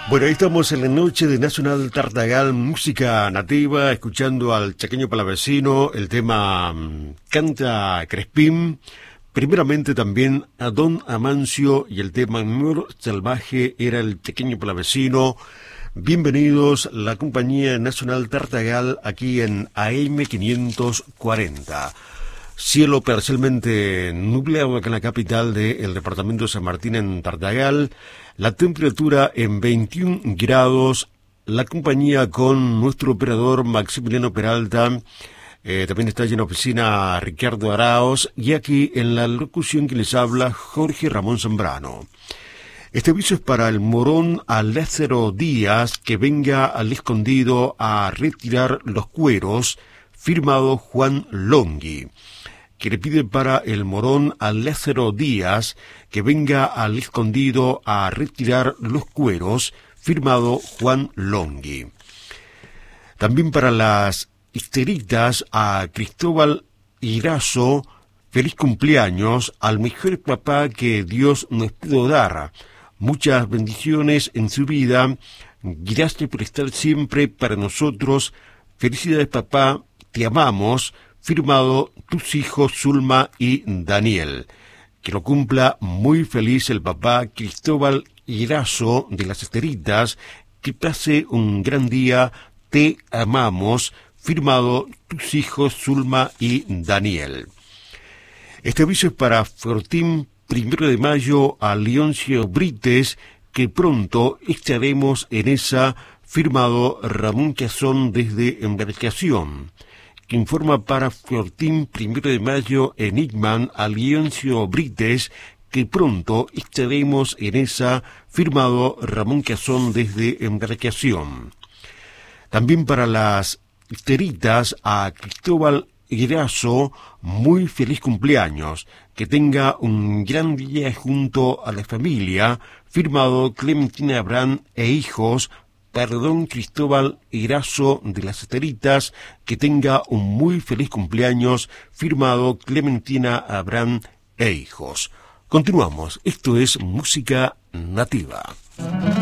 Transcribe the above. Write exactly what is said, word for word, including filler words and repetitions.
Bueno, ahí estamos en la noche de Nacional Tartagal, música nativa, escuchando al chaqueño palavecino, el tema um, Canta Crespín, primeramente también a Don Amancio y el tema Amor Salvaje era el chaqueño palavecino. Bienvenidos, la compañía Nacional Tartagal aquí en A M quinientos cuarenta. Cielo parcialmente nublado acá en la capital del departamento de San Martín en Tartagal. La temperatura en veintiún grados. La compañía con nuestro operador Maximiliano Peralta. Eh, también está allí en la oficina Ricardo Araos. Y aquí en la locución que les habla Jorge Ramón Zambrano. Este aviso es para el morón Lázaro Díaz que venga al escondido a retirar los cueros. Firmado Juan Longhi, que le pide para el morón a Lázaro Díaz que venga al escondido a retirar los cueros, firmado Juan Longhi. También para las histeritas a Cristóbal Irazo, feliz cumpleaños al mejor papá que Dios nos pudo dar. Muchas bendiciones en su vida. Gracias por estar siempre para nosotros. Felicidades, papá. Te amamos, firmado tus hijos Zulma y Daniel. Que lo cumpla muy feliz el papá Cristóbal Irazo de las Esteritas. Que pase un gran día, te amamos, firmado tus hijos Zulma y Daniel. Este aviso es para Fortín, primero de mayo, a Leoncio Brites, que pronto estaremos en esa, firmado Ramón Cazón desde Embarcación. Que informa para Fortín, primero de mayo, Enigman, a Leoncio Brites, que pronto estaremos en esa, firmado Ramón Cazón desde Embarcación. También para las histeritas a Cristóbal Irazo, muy feliz cumpleaños, que tenga un gran día junto a la familia, firmado Clementina Abrán e hijos. Perdón, Cristóbal Irazo de las Esteritas, que tenga un muy feliz cumpleaños, firmado Clementina Abrán e hijos. Continuamos, esto es música nativa.